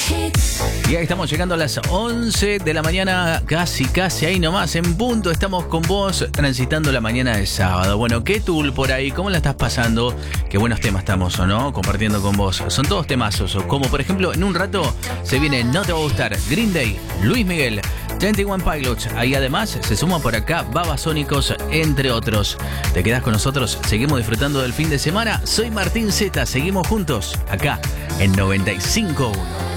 Y ahí estamos llegando a las 11 de la mañana, casi ahí nomás, en punto. Estamos con vos transitando la mañana de sábado. Bueno, ¿qué tool por ahí? ¿Cómo la estás pasando? Qué buenos temas estamos, ¿o no? Compartiendo con vos. Son todos temazos, como por ejemplo, en un rato se viene No Te Va a Gustar, Green Day, Luis Miguel, 21 Pilots. Ahí además se suma por acá Babasónicos, entre otros. ¿Te quedás con nosotros? Seguimos disfrutando del fin de semana. Soy Martín Zeta, seguimos juntos acá en 95.1.